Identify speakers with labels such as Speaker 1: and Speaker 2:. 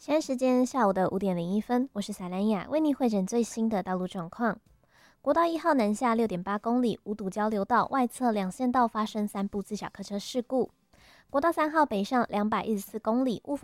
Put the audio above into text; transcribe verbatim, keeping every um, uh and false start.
Speaker 1: 现在时间下午的五点零一分，我是赛兰雅，为您汇诊最新的道路状况。国道一号南下六点八公里，五堵交流道外侧两线道发生三部自小客车事故。国道三号北上两百一十四公里，雾峰